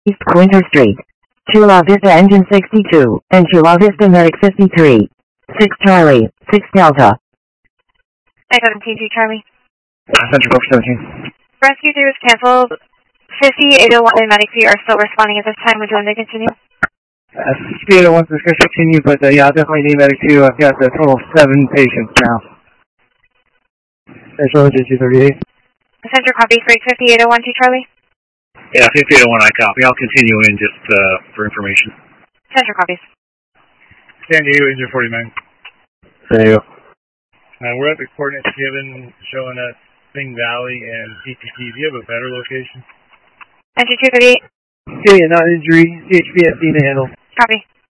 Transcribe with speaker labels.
Speaker 1: East Quinter Street. Chula Vista Engine 62, and Chula Vista Medic 53. 6 Charlie, 6 Delta.
Speaker 2: 17 Charlie.
Speaker 3: Central Corp 17.
Speaker 2: Rescue 3 was canceled. 5801 and Medic 3 are still responding at this time. Would you like to continue?
Speaker 3: 5801 is going to continue, but yeah, I'll definitely need Medic 2. I've got a total of 7 patients now. Central Engine 238.
Speaker 2: Central copy, freight 5801 to Charlie.
Speaker 4: Yeah, 5801 I copy. I'll continue in just for information.
Speaker 2: Central copies.
Speaker 5: San Diego, Engine 49.
Speaker 3: San Diego.
Speaker 5: We're at the coordinates given showing us Spring Valley and PTT. Do you have a better location?
Speaker 2: Engine 238.
Speaker 3: Yeah, not injury. CHPSD to handle.
Speaker 2: Copy.